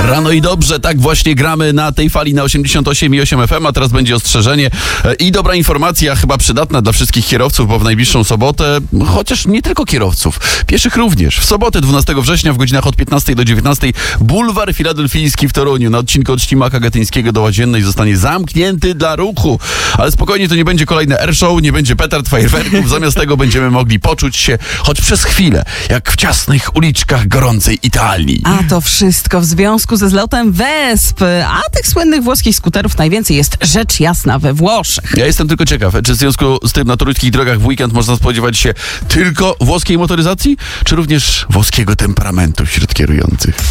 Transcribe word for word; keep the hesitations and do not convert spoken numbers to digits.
Rano i dobrze, tak właśnie gramy na tej fali na osiemdziesiąt osiem i osiem F M, a teraz będzie ostrzeżenie i dobra informacja, chyba przydatna dla wszystkich kierowców, bo w najbliższą sobotę, chociaż nie tylko kierowców, pieszych również. W sobotę dwunastego września w godzinach od piętnastej do dziewiętnastej bulwar filadelfijski w Toruniu na odcinku od Ślimaka Katyńskiego do Łaziennej zostanie zamknięty dla ruchu. Ale spokojnie, to nie będzie kolejne airshow, nie będzie petard, fajerwerków. Zamiast tego będziemy mogli poczuć się, choć przez chwilę, jak w ciasnych uliczkach gorącej Italii. A to wszystko w związku ze zlotem Wesp. A tych słynnych włoskich skuterów najwięcej jest rzecz jasna we Włoszech. Ja jestem tylko ciekaw, czy w związku z tym na toruńskich drogach w weekend można spodziewać się tylko włoskiej motoryzacji, czy również włoskiego temperamentu wśród kierujących?